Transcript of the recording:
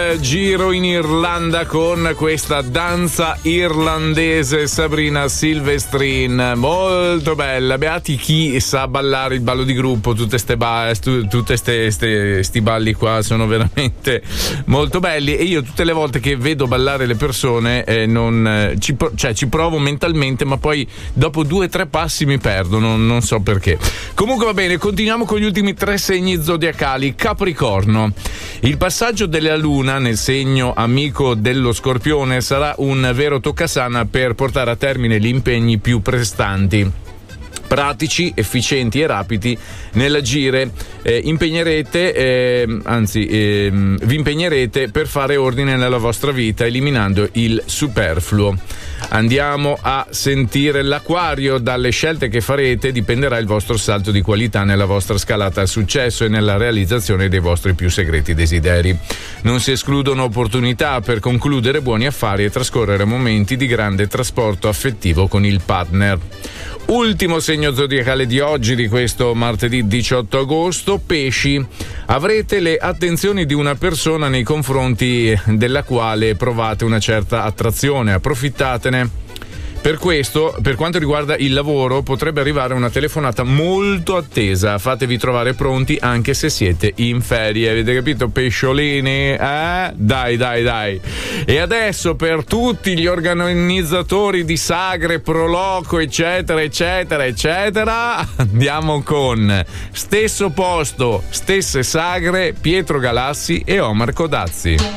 il giro in Irlanda con questa danza irlandese, Sabrina Silvestrin, molto bella. Beati chi sa ballare il ballo di gruppo, tutte sti balli qua sono veramente molto belli, e io tutte le volte che vedo ballare le persone ci provo mentalmente, ma poi dopo 2 o 3 passi mi perdo, non so perché. Comunque va bene, continuiamo con gli ultimi 3 segni zodiacali. Capricorno, il passaggio della luna nel segno amico dello Scorpione sarà un vero toccasana per portare a termine gli impegni più prestanti. Pratici, efficienti e rapidi nell'agire, vi impegnerete per fare ordine nella vostra vita, eliminando il superfluo. Andiamo a sentire l'Acquario. Dalle scelte che farete dipenderà il vostro salto di qualità nella vostra scalata al successo e nella realizzazione dei vostri più segreti desideri. Non si escludono opportunità per concludere buoni affari e trascorrere momenti di grande trasporto affettivo con il partner. Ultimo segno zodiacale di oggi, di questo martedì 18 agosto, Pesci. Avrete le attenzioni di una persona nei confronti della quale provate una certa attrazione, approfittatene. Per questo, per quanto riguarda il lavoro, potrebbe arrivare una telefonata molto attesa. Fatevi trovare pronti anche se siete in ferie. Avete capito, pesciolini? Dai. E adesso, per tutti gli organizzatori di sagre, proloco, eccetera, andiamo con Stesso Posto, Stesse Sagre, Pietro Galassi e Omar Codazzi.